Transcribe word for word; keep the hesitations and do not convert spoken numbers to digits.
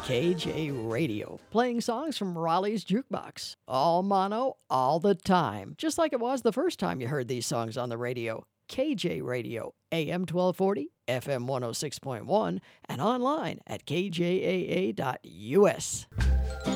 K J Radio, playing songs from Raleigh's Jukebox. All mono, all the time. Just like it was the first time you heard these songs on the radio. K J Radio, A M twelve forty, F M one oh six point one, and online at K J A A dot U S.